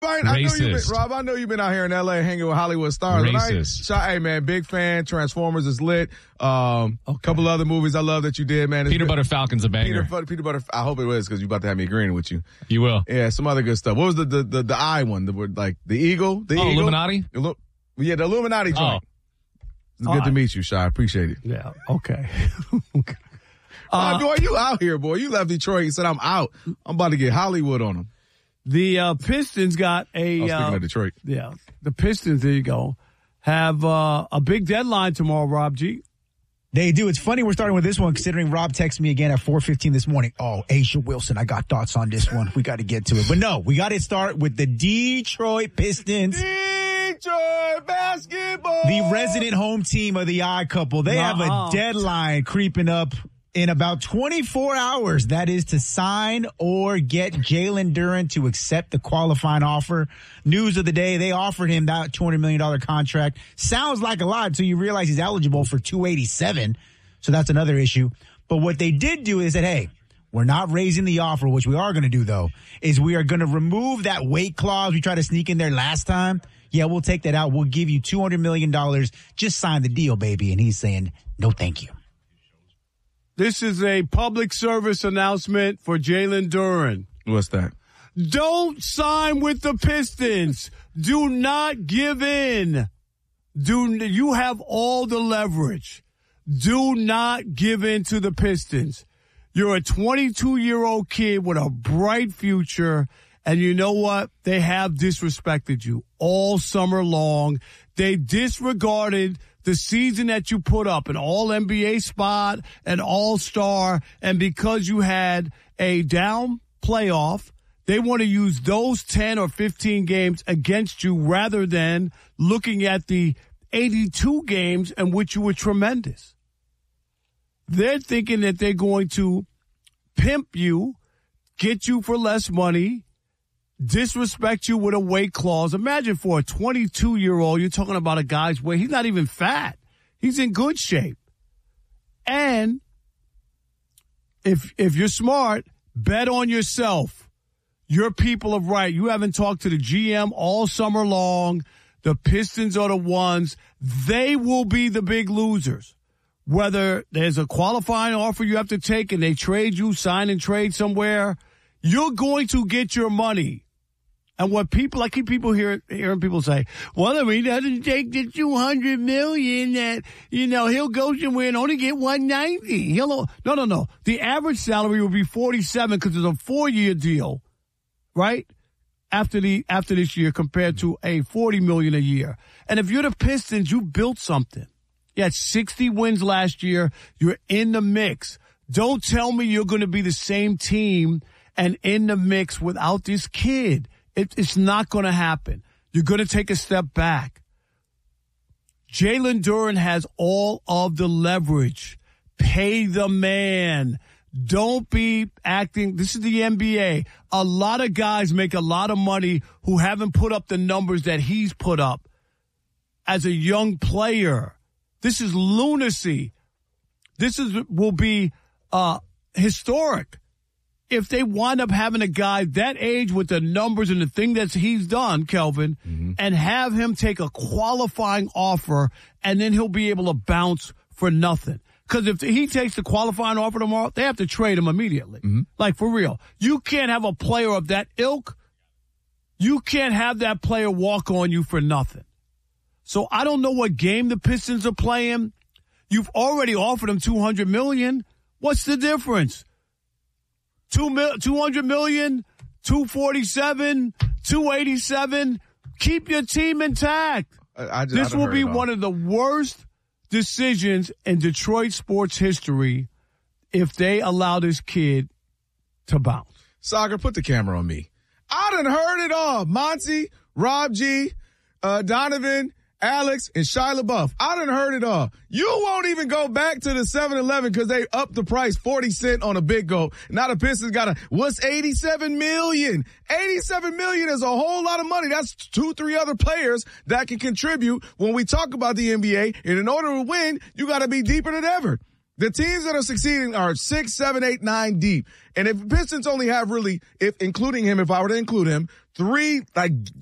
Rob, I know you've been out here in L.A. hanging with Hollywood stars. Racist. Hey, man, big fan. Transformers is lit. A couple other movies I love that you did, man. Peanut Butter Falcon's a banger. Peanut Butter. I hope it was because you're about to have me agreeing with you. You will. Yeah, some other good stuff. What was the eye one? The eagle? The eagle? Illuminati? Yeah, the Illuminati joint. It's good to meet you, Shy. I appreciate it. Yeah, okay. Boy, you out here, boy. You left Detroit. You said, I'm out. I'm about to get Hollywood on them. The Pistons got speaking of Detroit. Yeah, the Pistons, there you go, have a big deadline tomorrow, Rob G. They do. It's funny we're starting with this one, considering Rob texted me again at 4:15 this morning. Oh, Asia Wilson, I got thoughts on this one. We got to get to it. But no, we got to start with the Detroit Pistons. Detroit basketball. The resident home team of the odd couple. They have a deadline creeping up in about 24 hours. That is to sign or get Jalen Duren to accept the qualifying offer. News of the day, they offered him that $200 million contract. Sounds like a lot until you realize he's eligible for $287. So that's another issue. But what they did do is that, hey, we're not raising the offer. Which we are going to do, though, is we are going to remove that weight clause we tried to sneak in there last time. Yeah, we'll take that out. We'll give you $200 million. Just sign the deal, baby. And he's saying, no, thank you. This is a public service announcement for Jalen Duren. What's that? Don't sign with the Pistons. Do not give in. You have all the leverage. Do not give in to the Pistons. You're a 22-year-old kid with a bright future, and you know what? They have disrespected you all summer long. They disregarded the season that you put up, an all-NBA spot, an all-star, and because you had a down playoff, they want to use those 10 or 15 games against you rather than looking at the 82 games in which you were tremendous. They're thinking that they're going to pimp you, get you for less money, disrespect you with a weight clause. Imagine for a 22-year-old, you're talking about a guy's weight. He's not even fat. He's in good shape. And if you're smart, bet on yourself. Your people are right. You haven't talked to the GM all summer long. The Pistons are the ones. They will be the big losers. Whether there's a qualifying offer you have to take and they trade you, sign and trade somewhere, you're going to get your money. And what I keep hearing people say, well, if he doesn't take the $200 million, that, he'll go somewhere and only get $190. No. The average salary will be $47 because it's a 4-year deal, right? After this year compared to a $40 million a year. And if you're the Pistons, you built something. You had 60 wins last year. You're in the mix. Don't tell me you're going to be the same team and in the mix without this kid. It's not going to happen. You're going to take a step back. Jalen Duren has all of the leverage. Pay the man. Don't be acting. This is the NBA. A lot of guys make a lot of money who haven't put up the numbers that he's put up as a young player. This is lunacy. Will be historic. If they wind up having a guy that age with the numbers and the thing that he's done, Kelvin, and have him take a qualifying offer, and then he'll be able to bounce for nothing. Because if he takes the qualifying offer tomorrow, they have to trade him immediately. Like, for real. You can't have a player of that ilk. You can't have that player walk on you for nothing. So I don't know what game the Pistons are playing. You've already offered him $200 million. What's the difference? $200 million, $247, $287. Keep your team intact. This will be one of the worst decisions in Detroit sports history if they allow this kid to bounce. Sagar, put the camera on me. I done heard it all. Monty, Rob G, Donovan, Alex, and Shia LaBeouf. I done heard it all. You won't even go back to the 7-Eleven because they upped the price 40 cents on a Big Gulp. Now the Pistons got what's $87 million? $87 million is a whole lot of money. That's 2-3 other players that can contribute when we talk about the NBA. And in order to win, you got to be deeper than ever. The teams that are succeeding are 6, 7, 8, 9 deep. And if Pistons only have really, if including him, if I were to include him, 3 like